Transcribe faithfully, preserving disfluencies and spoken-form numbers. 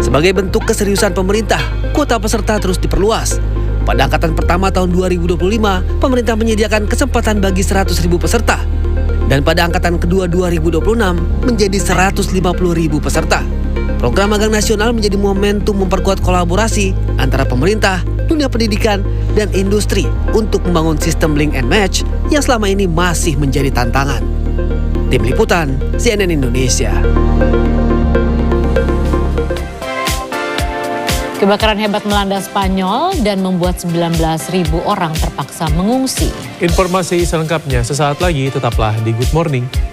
Sebagai bentuk keseriusan pemerintah, kuota peserta terus diperluas. Pada angkatan pertama tahun dua ribu dua puluh lima, pemerintah menyediakan kesempatan bagi seratus ribu peserta. Dan pada angkatan kedua dua ribu dua puluh enam menjadi seratus lima puluh ribu peserta. Program magang nasional menjadi momentum memperkuat kolaborasi antara pemerintah, dunia pendidikan, dan industri untuk membangun sistem link and match yang selama ini masih menjadi tantangan. Tim Liputan, C N N Indonesia. Kebakaran hebat melanda Spanyol dan membuat sembilan belas ribu orang terpaksa mengungsi. Informasi selengkapnya sesaat lagi, tetaplah di Good Morning.